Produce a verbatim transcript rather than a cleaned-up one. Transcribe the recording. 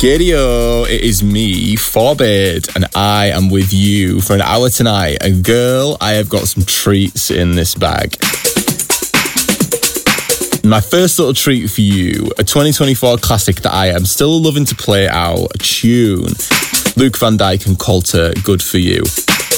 Giddy-o, it is me, Forbid, and I am with you for an hour tonight. And girl, I have got some treats in this bag. My first little treat for you, a twenty twenty-four classic that I am still loving to play out, a tune. Luke Van Dijk and Coulter, Good For You.